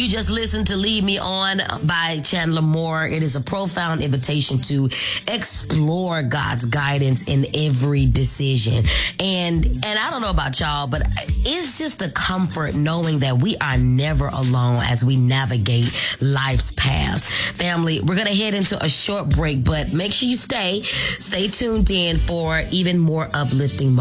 You just listened to Lead Me On by Chandler Moore. It is a profound invitation to explore God's guidance in every decision. And I don't know about y'all, but it's just a comfort knowing that we are never alone as we navigate life's paths. Family, we're going to head into a short break, but make sure you stay tuned in for even more uplifting moments.